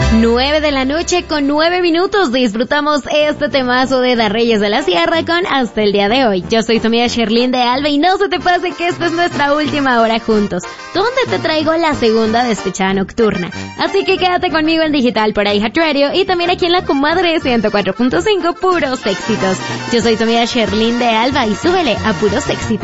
9 de la noche con 9 minutos. Disfrutamos este temazo de Da Reyes de la Sierra con Hasta el día de hoy. Yo soy tu amiga Sherlyn de Alba y no se te pase que esta es nuestra última hora juntos, donde te traigo la segunda despechada nocturna. Así que quédate conmigo en digital por iHeartRadio y también aquí en la Comadre 104.5 Puros Éxitos. Yo soy tu amiga Sherlyn de Alba y súbele a Puros Éxitos.